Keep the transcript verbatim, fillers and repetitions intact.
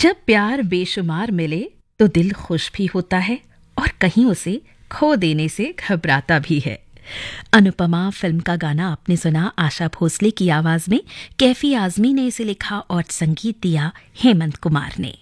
जब प्यार बेशुमार मिले तो दिल खुश भी होता है और कहीं उसे खो देने से घबराता भी है। अनुपमा फिल्म का गाना आपने सुना आशा भोसले की आवाज में। कैफी आजमी ने इसे लिखा और संगीत दिया हेमंत कुमार ने।